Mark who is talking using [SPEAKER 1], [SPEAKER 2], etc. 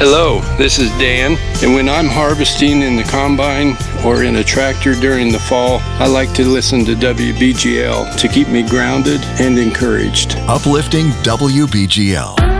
[SPEAKER 1] Hello, this is Dan, and when I'm harvesting in the combine or in a tractor during the fall, I like to listen to WBGL to keep me grounded and encouraged.
[SPEAKER 2] Uplifting WBGL.